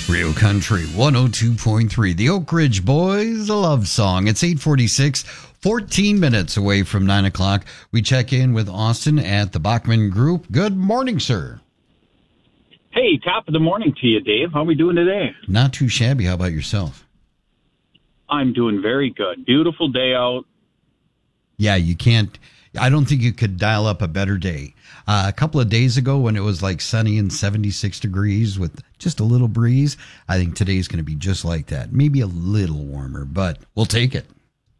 Real Country 102.3. The Oak Ridge Boys, a love song. It's 8:46, 14 minutes away from 9 o'clock. We check in with Austin at the Bachman Group. Good morning, sir. Hey, top of the morning to you, Dave. How are we doing today? Not too shabby. How about yourself? I'm doing very good. Beautiful day out. Yeah, you can't. I don't think you could dial up a better day. A couple of days ago when it was like sunny and 76 degrees with just a little breeze, I think today's going to be just like that. Maybe a little warmer, but we'll take it.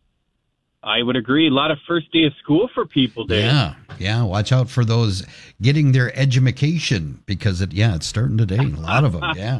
I would agree. A lot of first day of school for people, Dave. Yeah. Watch out for those getting their edumacation because it's starting today. A lot of them, yeah.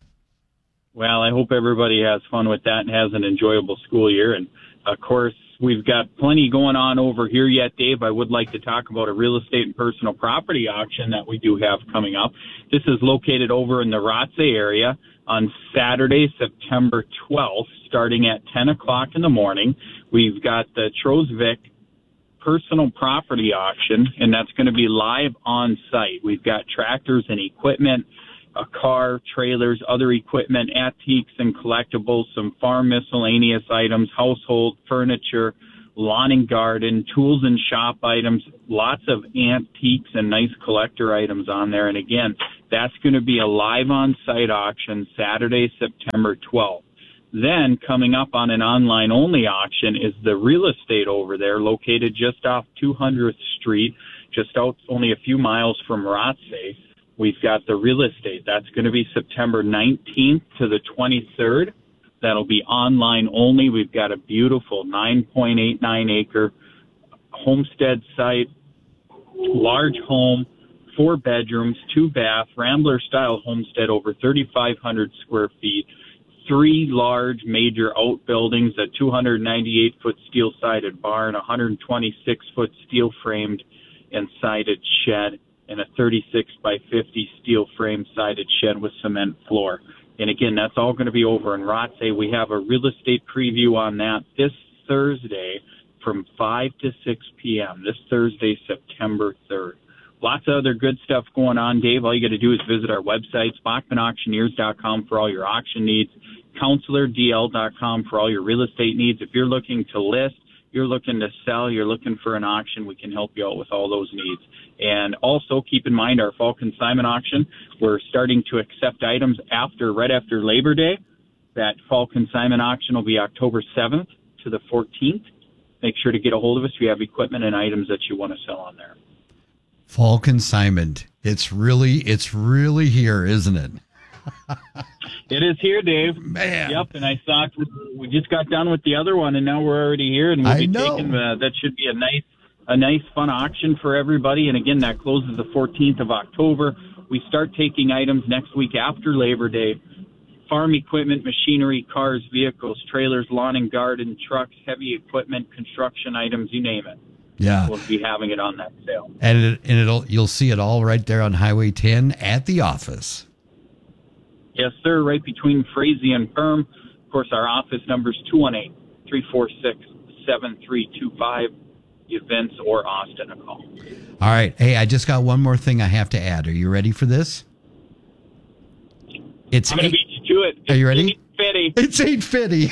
Well, I hope everybody has fun with that and has an enjoyable school year. And, of course, we've got plenty going on over here yet, Dave. I would like to talk about a real estate and personal property auction that we do have coming up. This is located over in the Rothsay area on Saturday, September 12th, starting at 10 o'clock in the morning. We've got the Trosvik personal property auction, and that's going to be live on site. We've got tractors and equipment, a car, trailers, other equipment, antiques and collectibles, some farm miscellaneous items, household furniture, lawn and garden, tools and shop items, lots of antiques and nice collector items on there. And again, that's going to be a live on-site auction Saturday, September 12th. Then coming up on an online-only auction is the real estate over there located just off 200th Street, just out only a few miles from Rothsay. We've got the real estate. That's going to be September 19th to the 23rd. That'll be online only. We've got a beautiful 9.89 acre homestead site, large home, 4 bedrooms, 2 bath, Rambler style homestead over 3,500 square feet, 3 large major outbuildings, a 298 foot steel sided barn, 126 foot steel framed and sided shed, and a 36 by 50 steel frame sided shed with cement floor. And again, that's all going to be over in Rothsay. We have a real estate preview on that this Thursday from 5 to 6 p.m. This Thursday, September 3rd. Lots of other good stuff going on, Dave. All you got to do is visit our websites, BachmanAuctioneers.com for all your auction needs, CounselorDL.com for all your real estate needs. If you're looking to list, you're looking to sell, you're looking for an auction, we can help you out with all those needs. And also keep in mind our fall consignment auction. We're starting to accept items right after Labor Day. That fall consignment auction will be October 7th to the 14th. Make sure to get a hold of us if you have equipment and items that you want to sell on there. Fall consignment. It's really here, isn't it? It is here, Dave. Man. Yep, and I thought we just got done with the other one, and now we're already here, and we'll be taking that should be a nice, fun auction for everybody. And again, that closes the 14th of October. We start taking items next week after Labor Day. Farm equipment, machinery, cars, vehicles, trailers, lawn and garden, trucks, heavy equipment, construction items, you name it. Yeah, we'll be having it on that sale. And you'll see it all right there on Highway 10 at the office. Yes, sir, right between Frazee and Perm. Of course, our office number is 218-346-7325. Events or Austin a call. All right. Hey, I just got one more thing I have to add. Are you ready for this? I'm going to beat you to it. Are you ready? $8.50. It's $8.50.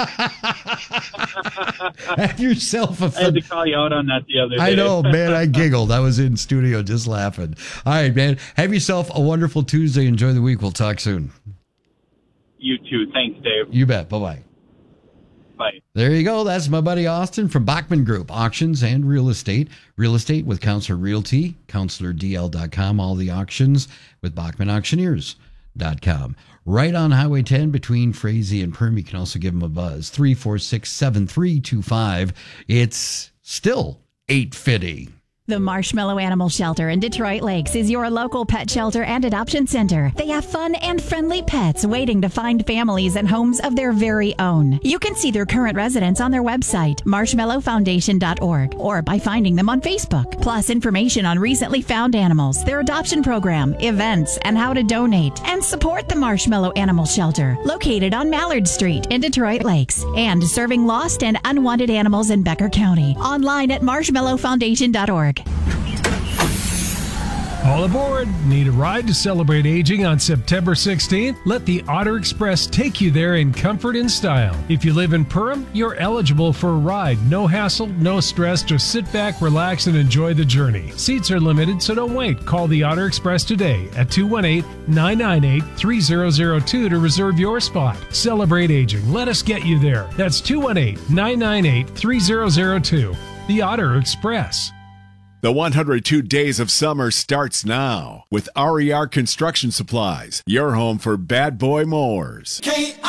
Have yourself a I had to call you out on that the other day. I know, man. I giggled. I was in studio just laughing. All right, man. Have yourself a wonderful Tuesday. Enjoy the week. We'll talk soon. You too. Thanks, Dave. You bet. Bye-bye. Bye. There you go. That's my buddy Austin from Bachman Group, auctions and real estate. Real estate with Counselor Realty, CounselorDL.com, all the auctions with BachmanAuctioneers.com. Right on Highway 10 between Frazee and Perm. You can also give them a buzz, 346-7325. It's still $8.50. The Marshmallow Animal Shelter in Detroit Lakes is your local pet shelter and adoption center. They have fun and friendly pets waiting to find families and homes of their very own. You can see their current residents on their website, marshmallowfoundation.org, or by finding them on Facebook. Plus information on recently found animals, their adoption program, events, and how to donate and support the Marshmallow Animal Shelter, located on Mallard Street in Detroit Lakes, and serving lost and unwanted animals in Becker County. Online at marshmallowfoundation.org. All aboard! Need a ride to celebrate aging on September 16th? Let the Otter Express take you there in comfort and style. If you live in Perham, you're eligible for a ride. No hassle, no stress, just sit back, relax, and enjoy the journey. Seats are limited, so don't wait. Call the Otter Express today at 218-998-3002 to reserve your spot. Celebrate aging. Let us get you there. That's 218-998-3002. The Otter Express. The 102 Days of Summer starts now with RER Construction Supplies, your home for bad boy mowers.